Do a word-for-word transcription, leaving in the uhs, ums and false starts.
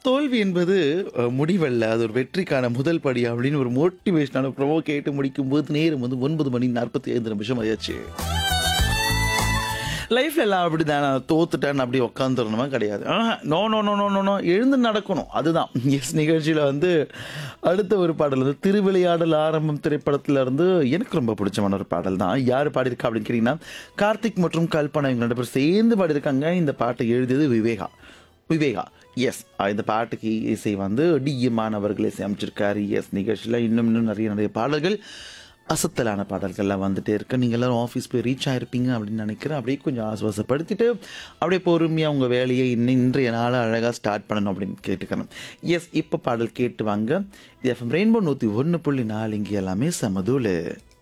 தோல்வி என்பது அ, முடிவல்ல. அது ஒரு வெற்றிக்கான முதல் படி அப்படின்னு ஒரு மோட்டிவேஷனான ப்ரோமோ கேட்டு முடிக்கும்போது நேரம் வந்து ஒன்பது மணி நாற்பத்தி ஐந்து நிமிஷம் ஆயாச்சு. லைஃப்ல எல்லாம் அப்படிதான். நான் தோத்துட்டேன் அப்படி உட்காந்துரணுமா கிடையாது. ஆஹா, no no no no no no எழுந்து நடக்கணும். அதுதான் எஸ் நிகழ்ச்சியில வந்து அடுத்த ஒரு பாடல் வந்து திருவிளையாடல் ஆரம்பம் திரைப்படத்துல இருந்து எனக்கு ரொம்ப பிடிச்சமான ஒரு பாடல் தான். யார் பாடியிருக்கா அப்படின்னு கேட்டீங்கன்னா கார்த்திக் மற்றும் கல்பனா இவங்க ரெண்டு பேரும் சேர்ந்து பாடியிருக்காங்க. இந்த பாட்டை எழுதியது விவேகா விவேகா எஸ். இந்த பாட்டுக்கு இசை வந்து டிஎம்மான் அவர்கள் இசை அமைச்சிருக்காரு. எஸ் நிகழ்ச்சியில் இன்னும் இன்னும் நிறைய நிறைய பாடல்கள் அசத்தலான பாடல்கள்லாம் வந்துட்டே இருக்கு. நீங்கள் எல்லாரும் ஆஃபீஸ் போய் ரீச் ஆகிருப்பீங்க அப்படின்னு நினைக்கிறேன். அப்படியே கொஞ்சம் ஆசுவாசப்படுத்திட்டு அப்படியே பொறுமையாக உங்கள் வேலையை இன்னும் இன்றைய நாளை அழகாக ஸ்டார்ட் பண்ணணும் அப்படின்னு கேட்டுக்கிறேன். எஸ் இப்போ பாடல் கேட்டு வாங்க. இது எஃப்எம் ரெயின்போ நூற்றி ஒன்று புள்ளி நாலு இங்கே எல்லாமே சமதூள்.